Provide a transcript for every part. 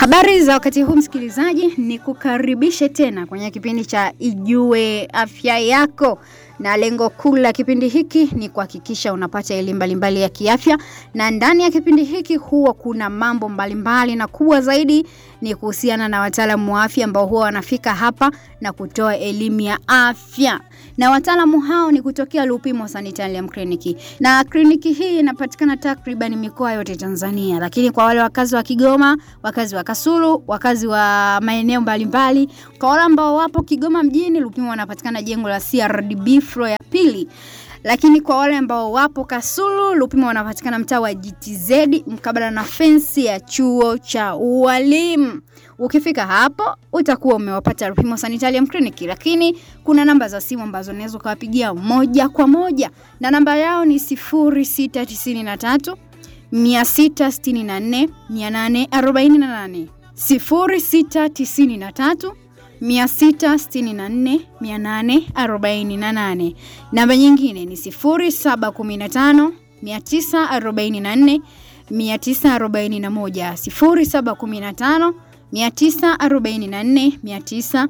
Habari za wakati huu msikilizaji, ni kukaribishe tena kwenye kipindi cha Ijue Afya Yako. Na lengo kuu la kipindi hiki ni kuhakikisha unapata elimu mbalimbali ya kiafya, na ndani ya kipindi hiki huwa kuna mambo mbalimbali, na kubwa zaidi ni kuhusiana na wataalamu wa afya ambao huwa wanafika hapa na kutoa elimu ya afya. Na wataalamu hao ni kutokea Lupimo Sanitarium Clinic. Na kliniki hii inapatikana takriban mikoa yote Tanzania, lakini kwa wale wakazi wa Kigoma, wakazi wa Kasulu, wakazi wa maeneo mbalimbali, kwa wale ambao wapo Kigoma mjini, Lupimo wanapatikana jengo la CRDB floor ya pili. Lakini kwa wale ambao wapo Kasulu, Lupimo wanapatikana mtaa wa GTZ mkabala na fence ya chuo cha ualimu. Ukifika hapo utakuwa umewapata Lupimo Sanitarium Clinic, lakini kuna namba za simu ambazo unaweza kuwapigia moja kwa moja, na namba yao ni 0693 664 848 0693 664 848. Namba nyingine ni 0715 944 941 0715 944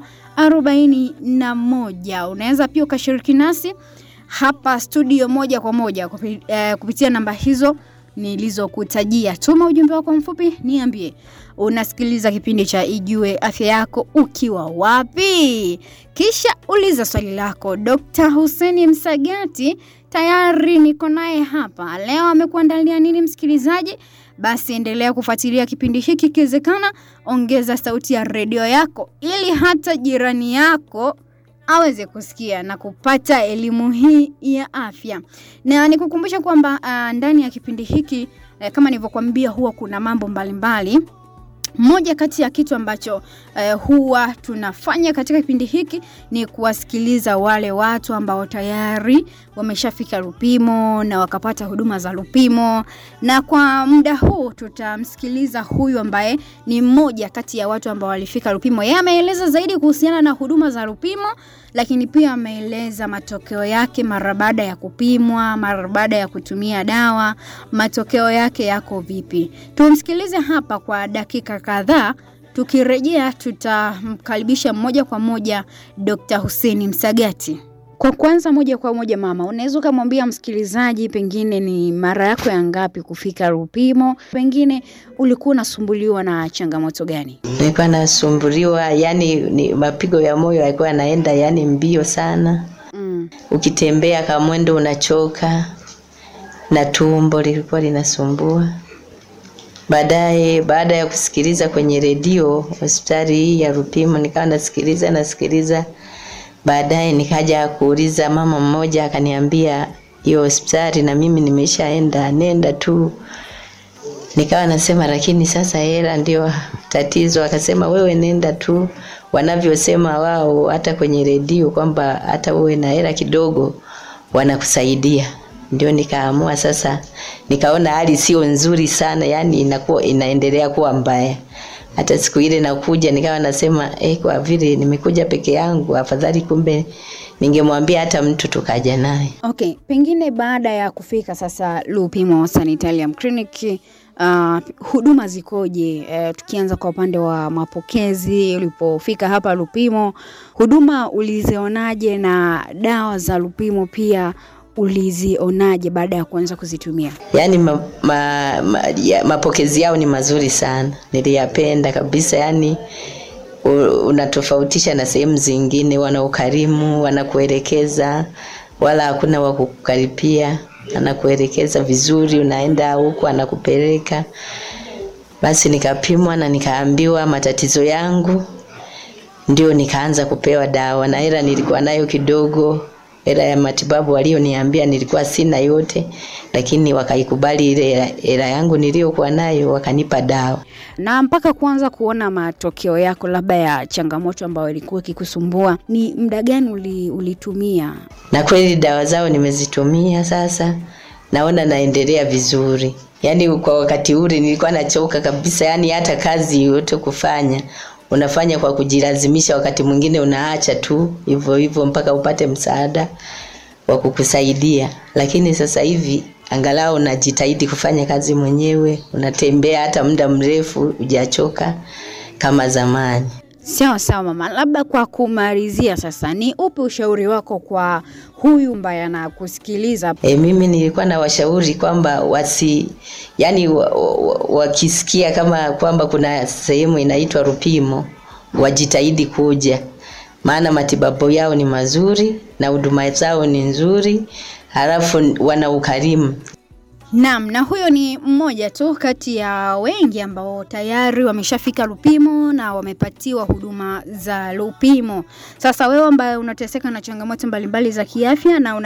941. Unaweza pia ukashiriki nasi hapa studio moja kwa moja kupitia namba hizo nilizokutajia. Tuma ujumbe wako mfupi, niambie unasikiliza kipindi cha Ijue Afya Yako ukiwa wapi, kisha uliza swali lako. Dr. Hussein Msagati tayari niko naye hapa leo. Amekuandalia nini msikilizaji? Basi endelea kufuatilia kipindi hiki, kiwezekana ongeza sauti ya redio yako ili hata jirani yako aweze kusikia na kupata elimu hii ya afya. Na nikukumbusha kwamba ndani ya kipindi hiki kama nilivyokuambia huwa kuna mambo mbalimbali. Moja kati ya kitu ambacho huwa tunafanya katika kipindi hiki ni kuwasikiliza wale watu ambao tayari wameshafika Lupimo na wakapata huduma za Lupimo. Na kwa muda huu tutamsikiliza huyu ambaye ni mmoja kati ya watu ambao walifika Lupimo. Yeye ameeleza zaidi kuhusiana na huduma za Lupimo, lakini pia ameeleza matokeo yake mara baada ya kupimwa, mara baada ya kutumia dawa, matokeo yake yako vipi. Tumsikilize hapa kwa dakika kadhaa. Tukirejea tutamkaribisha moja kwa moja Dr. Hussein Msagati. Kwa kwanza moja kwa moja mama, unaweza kumwambia msikilizaji pengine ni mara yako ya ngapi kufika Lupimo? Pengine ulikuwa unasumbuliwa na changamoto gani? Nilikuwa nasumbuliwa, ni mapigo ya moyo yalikuwa yanaenda mbio sana. Ukitembea kama mwendo unachoka, na tumbo lilikuwa linasumbua. Baada ya kusikiliza kwenye redio hospitali hii ya Lupimo, nikawa nasikiliza. Baadaye nikaja kuuliza mama mmoja, akaniambia hiyo hospitali na mimi nimeshaenda, nenda tu. Nikawa nasema lakini sasa hela ndio tatizo. Akasema wewe nenda tu, wanavyosema wao hata kwenye redio kwamba hata wewe na hela kidogo wanakusaidia. Ndio nikaamua sasa, nikaona hali sio nzuri sana, inaendelea kuwa mbaya. Hata siku ile nakuja nikawa nasema kwa vile nimekuja peke yangu, afadhali kumbe ningemwambia hata mtu tukaja naye. Okay, pengine baada ya kufika sasa Lupimo Sanitarium Clinic, huduma zikoje? Tukianza kwa upande wa mapokezi, ulipofika hapa Lupimo, huduma ulizionaje, na dawa za Lupimo pia ulizionaje baada ya kuanza kuzitumia? Mapokezi yao ni mazuri sana. Niliyapenda kabisa, unatofautisha na sehemu zingine. Wana ukarimu, wanakuelekeza, wala hakuna wa kukukaripia. Anakuelekeza vizuri, unaenda huko anakupeleka. Basi nikapimwa na nikaambiwa matatizo yangu, ndio nikaanza kupewa dawa. Na hela nilikuwa nayo kidogo, hela ya matibabu walioniambia nilikuwa sina yote, lakini wakaikubali ile hela yangu niliyokuwa nayo, wakanipa dawa. Na mpaka kuanza kuona matokeo yako labda ya changamoto ambayo ilikuwa ikikusumbua, ni muda gani ulitumia? Na kweli dawa zao nimezitumia sasa, naona naendelea vizuri. Kwa wakati ule nilikuwa nachoka kabisa, hata kazi yote kufanya unafanya kwa kujilazimisha, wakati mwingine unaacha tu hivyo mpaka upate msaada wa kukusaidia. Lakini sasa hivi angalau unajitahidi kufanya kazi mwenyewe, unatembea hata muda mrefu hujachoka kama zamani. Sawa sawa mama, labda kwa kumalizia sasa, ni upi ushauri wako kwa huyu ambaye anakusikiliza? Mimi nilikuwa na washauri kwamba wakisikia kama kwamba kuna sehemu inaitwa Lupimo, wajitahidi kuja, maana matibabu yao ni mazuri na huduma zao ni nzuri, halafu wana ukarimu. Naam, na huyo ni mmoja tu kati ya wengi ambao tayari wameshafika Lupimo na wamepatiwa huduma za Lupimo. Sasa wewe ambaye unateseka na changamoto mbalimbali za kiafya na